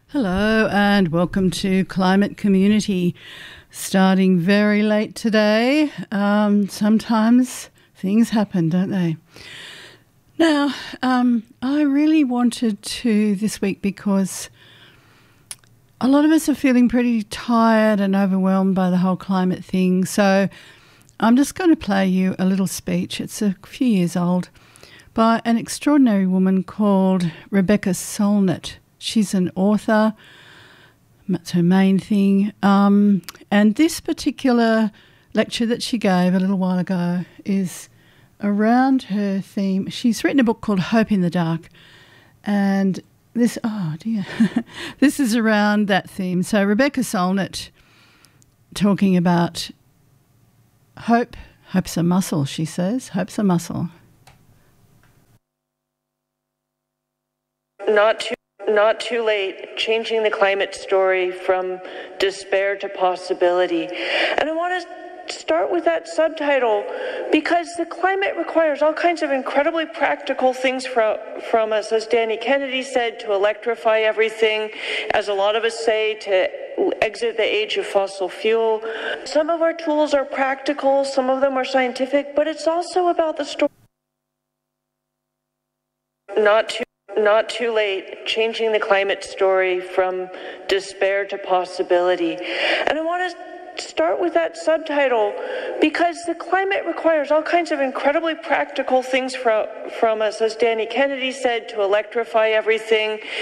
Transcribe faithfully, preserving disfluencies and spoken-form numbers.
Hello and welcome to Climate Community. Starting very late today. Um, sometimes things happen, don't they? Now, um, I really wanted to this week because a lot of us are feeling pretty tired and overwhelmed by the whole climate thing. So I'm just going to play you a little speech. It's a few years old by an extraordinary woman called Rebecca Solnit. She's an author. That's her main thing. Um, and this particular lecture that she gave a little while ago is around her theme. She's written a book called Hope in the Dark. And this, oh dear, this is around that theme. So Rebecca Solnit talking about hope. Hope's a muscle, she says. Hope's a muscle. Not too, not too late, changing the climate story from despair to possibility. And I want to start with that subtitle because the climate requires all kinds of incredibly practical things from, from us. As Danny Kennedy said, to electrify everything, as a lot of us say, to exit the age of fossil fuel. Some of our tools are practical, some of them are scientific, but it's also about the story. Not too Not too late, changing the climate story from despair to possibility. And I want to start with that subtitle because the climate requires all kinds of incredibly practical things from, from us. As Danny Kennedy said, to electrify everything,